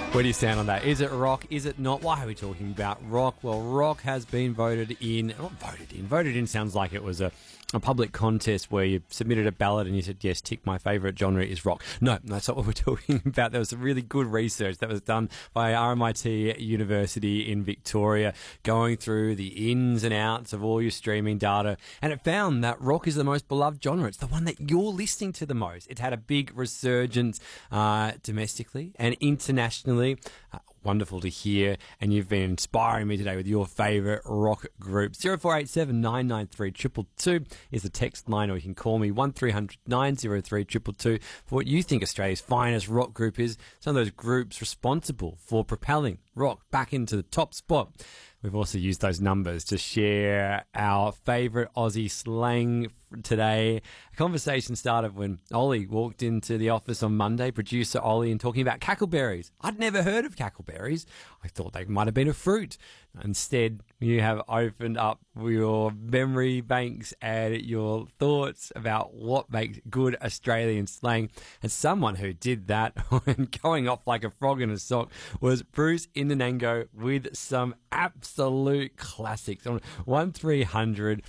Where do you stand on that? Is it rock? Is it not? Why are we talking about rock? Well, rock has been voted in. Voted in sounds like it was a public contest where you submitted a ballot and you said, yes, tick, my favourite genre is rock. No, that's not what we're talking about. There was some really good research that was done by RMIT University in Victoria, going through the ins and outs of all your streaming data, and it found that rock is the most beloved genre. It's the one that you're listening to the most. It's had a big resurgence domestically and internationally. Wonderful to hear, and you've been inspiring me today with your favourite rock group. 0487 993 222 is the text line, or you can call me 1300 903 222 for what you think Australia's finest rock group is. Some of those groups responsible for propelling rock back into the top spot. We've also used those numbers to share our favourite Aussie slang today. A conversation started when Ollie walked into the office on Monday, producer Ollie, and talking about cackleberries. I'd never heard of cackleberries. I thought they might have been a fruit. Instead, you have opened up your memory banks and your thoughts about what makes good Australian slang. And someone who did that and going off like a frog in a sock was Bruce Inanango with some absolute classics on 1300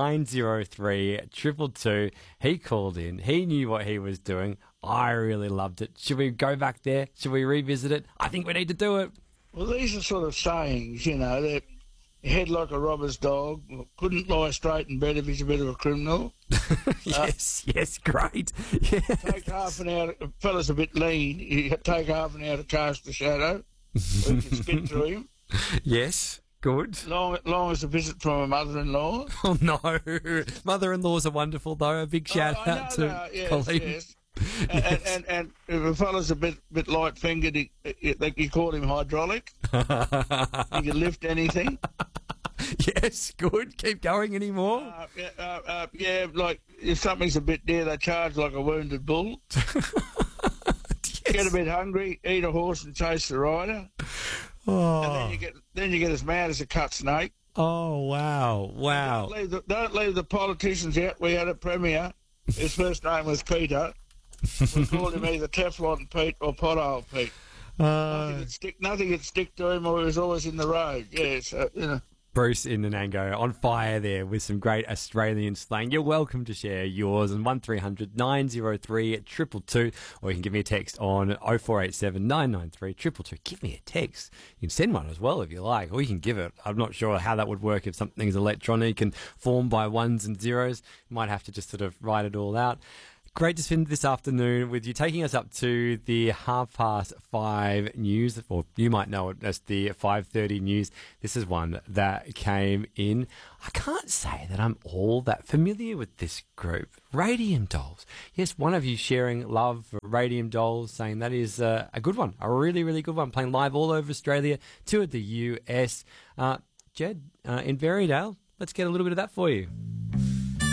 903 222. He called in. He knew what he was doing. I really loved it. Should we go back there? Should we revisit it? I think we need to do it. Well, these are sort of sayings, you know, that head like a robber's dog, couldn't lie straight in bed if he's a bit of a criminal. Yes, great. Yeah. Take half an hour, a fella's a bit lean, you take half an hour to cast the shadow, so you can spit through him. Yes, good. Long as a visit from a mother-in-law. Oh, no. Mother-in-laws are wonderful, though. A big shout out to Colleen. Yes. and if a fella's a bit light-fingered, you call him hydraulic. He can lift anything. Yes, good. Keep going anymore. Yeah, like if something's a bit near, they charge like a wounded bull. Yes. Get a bit hungry, eat a horse and chase the rider. Oh. And then you get as mad as a cut snake. Oh, wow. Don't leave the politicians out. We had a premier. His first name was Peter. We called him either Teflon Pete or Pothole Pete. Nothing could stick to him, or he was always in the road. Yeah, so, you know. Bruce Inanango on fire there with some great Australian slang. You're welcome to share yours on 1300 903 222, or you can give me a text on 0487 993 222. Give me a text. You can send one as well if you like, or you can give it. I'm not sure how that would work if something's electronic and formed by ones and zeros. You might have to just sort of write it all out. Great to spend this afternoon with you, taking us up to the 5:30 news, or you might know it as the 5:30 news. This is one that came in. I can't say that I'm all that familiar with this group. Radium Dolls. Yes, one of you sharing love for Radium Dolls, saying that is a good one, a really, really good one, playing live all over Australia, toured the US. Jed, in Berrydale, let's get a little bit of that for you.